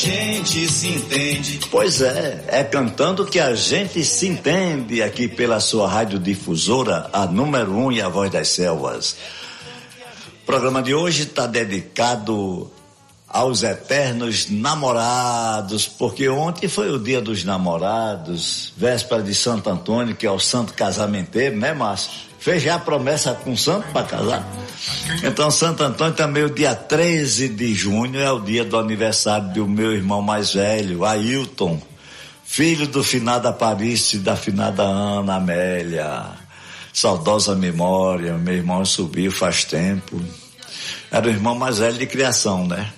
Gente se entende. Pois é cantando que a gente se entende aqui pela sua radiodifusora, a número 1 e a Voz das Selvas. O programa de hoje está dedicado aos eternos namorados, porque ontem foi o dia dos namorados, véspera de Santo Antônio, que é o santo casamenteiro, né, Márcio? Fez já a promessa com o santo para casar. Então, Santo Antônio também, o dia 13 de junho, é o dia do aniversário do meu irmão mais velho, Ailton, filho do finado Aparício e da finada Ana Amélia. Saudosa memória, meu irmão subiu faz tempo. Era o irmão mais velho de criação, né?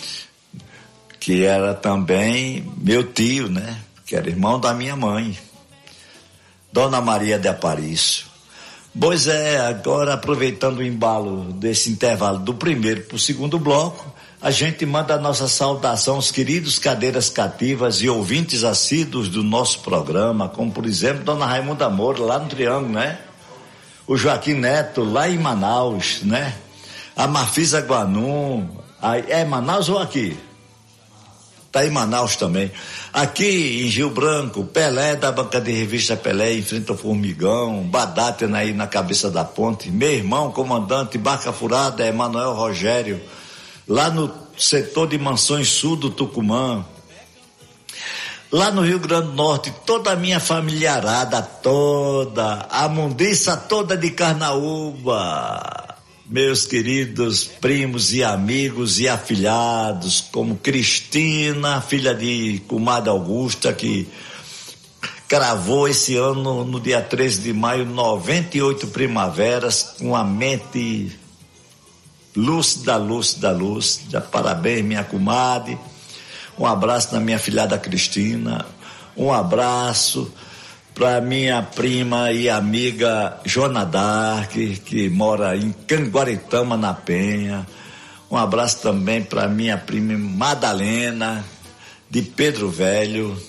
Que era também meu tio, né? Que era irmão da minha mãe, Dona Maria de Aparício. Pois é, agora aproveitando o embalo desse intervalo do primeiro para o segundo bloco, a gente manda a nossa saudação aos queridos cadeiras cativas e ouvintes assíduos do nosso programa, como por exemplo Dona Raimunda Moura, lá no Triângulo, né? O Joaquim Neto, lá em Manaus, né? A Marfisa Guanum, é Manaus ou aqui? Tá em Manaus também. Aqui em Rio Branco, Pelé da banca de revista Pelé enfrenta o Formigão, Badátena aí na cabeça da ponte, meu irmão, comandante Barca Furada, Emanuel Rogério, lá no setor de Mansões Sul do Tucumã. Lá no Rio Grande do Norte, toda a minha familiarada toda, a mundiça toda de Carnaúba. Meus queridos primos e amigos e afilhados, como Cristina, filha de comadre Augusta, que cravou esse ano, no dia 13 de maio, 98 primaveras, com a mente lúcida. Parabéns, minha comadre. Um abraço na minha filhada Cristina. Um abraço para minha prima e amiga Joana Dark, que mora em Canguaritama, na Penha. Um abraço também para minha prima Madalena, de Pedro Velho.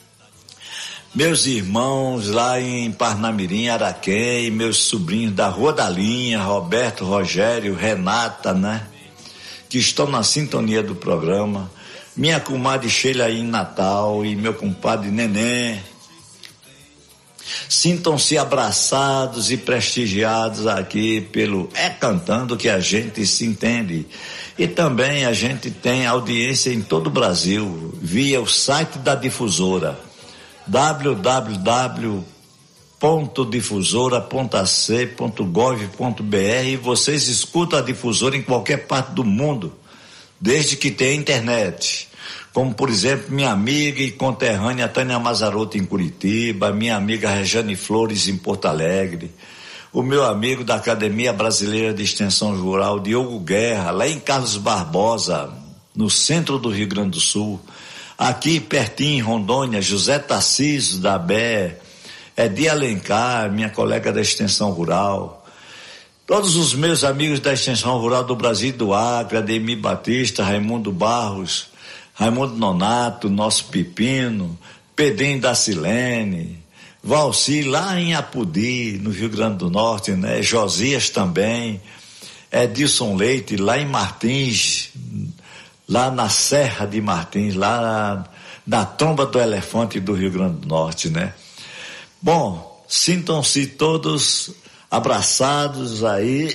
Meus irmãos lá em Parnamirim, Araquém, meus sobrinhos da Rua da Linha, Roberto, Rogério, Renata, né? Que estão na sintonia do programa. Minha comadre Sheila aí em Natal e meu compadre Neném. Sintam-se abraçados e prestigiados aqui pelo Cantando que a gente se entende. E também a gente tem audiência em todo o Brasil, via o site da difusora, www.difusora.ac.gov.br, e vocês escutam a difusora em qualquer parte do mundo, desde que tenha internet. Como, por exemplo, minha amiga e conterrânea Tânia Mazzarotti em Curitiba, minha amiga Rejane Flores em Porto Alegre, o meu amigo da Academia Brasileira de Extensão Rural, Diogo Guerra, lá em Carlos Barbosa, no centro do Rio Grande do Sul, aqui pertinho em Rondônia, José Tarcísio da Bé, Edi Alencar, minha colega da Extensão Rural, todos os meus amigos da Extensão Rural do Brasil e do Acre, Ademir Batista, Raimundo Barros, Raimundo Nonato, nosso Pepino, Pedrinho da Silene, Valci lá em Apudi, no Rio Grande do Norte, né? Josias também, Edilson Leite lá em Martins, lá na Serra de Martins, lá na Tromba do Elefante do Rio Grande do Norte, né? Bom, sintam-se todos abraçados aí.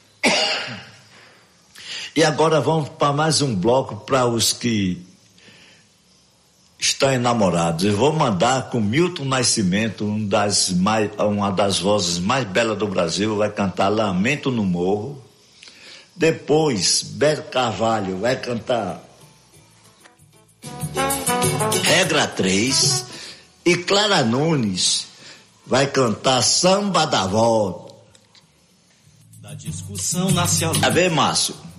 E agora vamos para mais um bloco para os que estão enamorados. Eu vou mandar com Milton Nascimento, uma das vozes mais belas do Brasil, vai cantar Lamento no Morro. Depois, Beto Carvalho vai cantar Regra 3. E Clara Nunes vai cantar Samba da Volta. Da discussão nacional. A ver, Márcio?